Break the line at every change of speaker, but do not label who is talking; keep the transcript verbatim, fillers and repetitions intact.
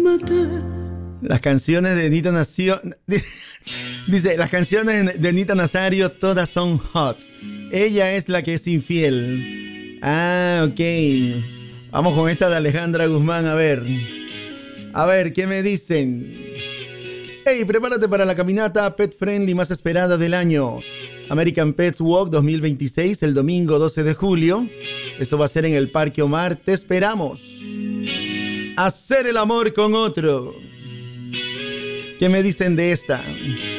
Las canciones de Nita Nacio... Dice, las canciones de Nita Nazario todas son hot. Ella es la que es infiel. Ah, ok. Vamos con esta de Alejandra Guzmán, a ver. A ver, ¿qué me dicen? Hey, prepárate para la caminata pet friendly más esperada del año. American Pets Walk dos mil veintiséis, el domingo doce de julio. Eso va a ser en el Parque Omar. Te esperamos. Hacer el amor con otro. ¿Qué me dicen de esta?